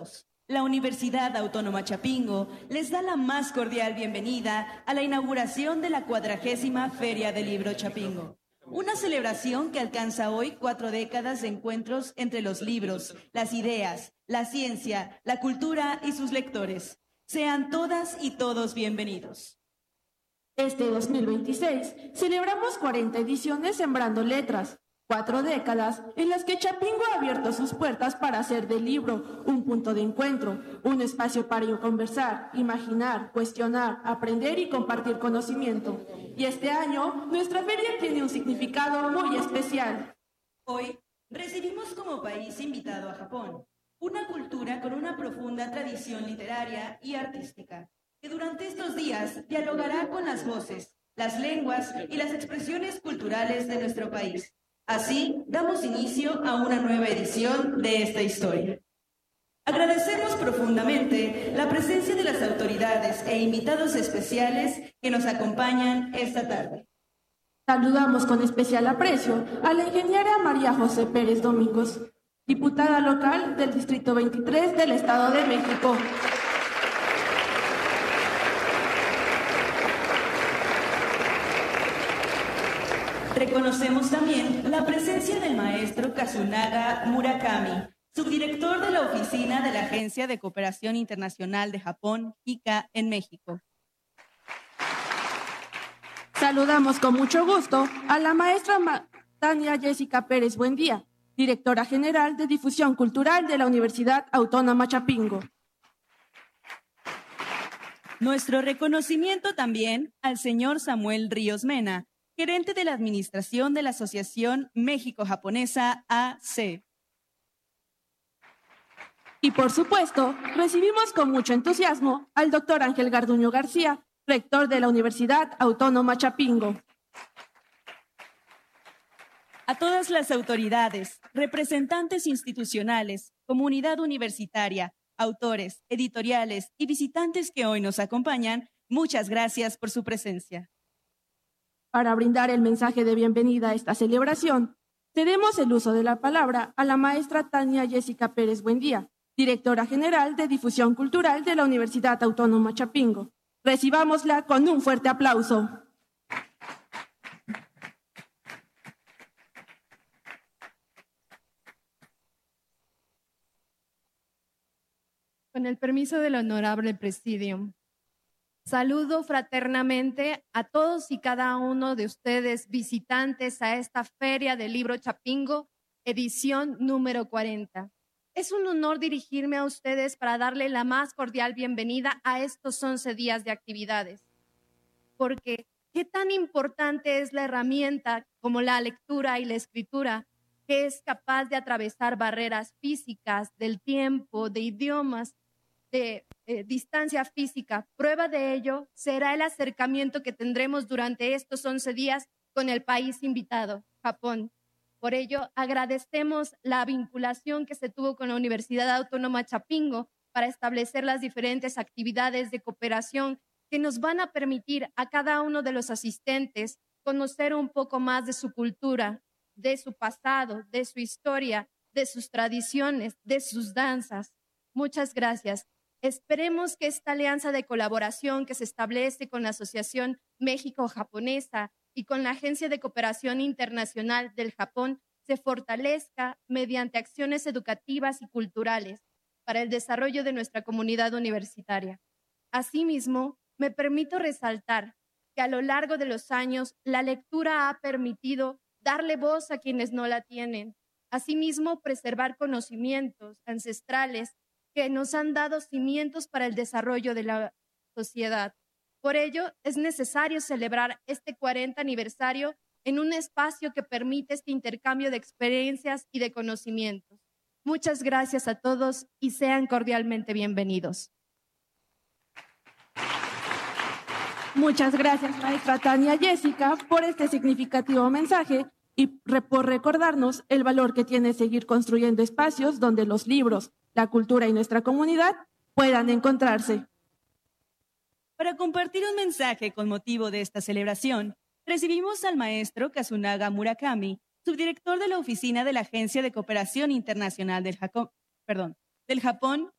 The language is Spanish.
todos. La Universidad Autónoma Chapingo les da la más cordial bienvenida a la inauguración de la 40ª Feria del Libro Chapingo. Una celebración que alcanza hoy 4 décadas de encuentros entre los libros, las ideas, la ciencia, la cultura y sus lectores. Sean todas y todos bienvenidos. Este 2026 celebramos 40 ediciones Sembrando Letras, 4 décadas en las que Chapingo ha abierto sus puertas para hacer del libro un punto de encuentro, un espacio para conversar, imaginar, cuestionar, aprender y compartir conocimiento. Y este año, nuestra feria tiene un significado muy especial. Hoy recibimos como país invitado a Japón, una cultura con una profunda tradición literaria y artística, que durante estos días dialogará con las voces, las lenguas y las expresiones culturales de nuestro país. Así, damos inicio a una nueva edición de esta historia. Agradecemos profundamente la presencia de las autoridades e invitados especiales que nos acompañan esta tarde. Saludamos con especial aprecio a la ingeniera María José Pérez Domingos, diputada local del Distrito 23 del Estado de México. Reconocemos también la presencia del maestro Kazunaga Murakami, subdirector de la oficina de la Agencia de Cooperación Internacional de Japón, JICA, en México. Saludamos con mucho gusto a la maestra Tania Jessica Pérez Buendía, directora general de Difusión Cultural de la Universidad Autónoma Chapingo. Nuestro reconocimiento también al señor Samuel Ríos Mena, gerente de la Administración de la Asociación México-Japonesa AC. Y por supuesto, recibimos con mucho entusiasmo al doctor Ángel Garduño García, rector de la Universidad Autónoma Chapingo. A todas las autoridades, representantes institucionales, comunidad universitaria, autores, editoriales y visitantes que hoy nos acompañan, muchas gracias por su presencia. Para brindar el mensaje de bienvenida a esta celebración, cedemos el uso de la palabra a la maestra Tania Jessica Pérez Buendía, directora general de Difusión Cultural de la Universidad Autónoma Chapingo. Recibámosla con un fuerte aplauso. Con el permiso del honorable presidium, saludo fraternamente a todos y cada uno de ustedes visitantes a esta Feria del Libro Chapingo, edición número 40. Es un honor dirigirme a ustedes para darle la más cordial bienvenida a estos 11 días de actividades. Porque qué tan importante es la herramienta como la lectura y la escritura, que es capaz de atravesar barreras físicas, del tiempo, de idiomas, de distancia física. Prueba de ello será el acercamiento que tendremos durante estos 11 días con el país invitado, Japón. Por ello, agradecemos la vinculación que se tuvo con la Universidad Autónoma Chapingo para establecer las diferentes actividades de cooperación que nos van a permitir a cada uno de los asistentes conocer un poco más de su cultura, de su pasado, de su historia, de sus tradiciones, de sus danzas. Muchas gracias. Esperemos que esta alianza de colaboración que se establece con la Asociación México-Japonesa y con la Agencia de Cooperación Internacional del Japón se fortalezca mediante acciones educativas y culturales para el desarrollo de nuestra comunidad universitaria. Asimismo, me permito resaltar que a lo largo de los años la lectura ha permitido darle voz a quienes no la tienen. Asimismo, preservar conocimientos ancestrales que nos han dado cimientos para el desarrollo de la sociedad. Por ello, es necesario celebrar este 40 aniversario en un espacio que permite este intercambio de experiencias y de conocimientos. Muchas gracias a todos y sean cordialmente bienvenidos. Muchas gracias, maestra Tania Jessica, por este significativo mensaje y por recordarnos el valor que tiene seguir construyendo espacios donde los libros, la cultura y nuestra comunidad puedan encontrarse. Para compartir un mensaje con motivo de esta celebración, recibimos al maestro Kazunaga Murakami, subdirector de la oficina de la Agencia de Cooperación Internacional del Japón,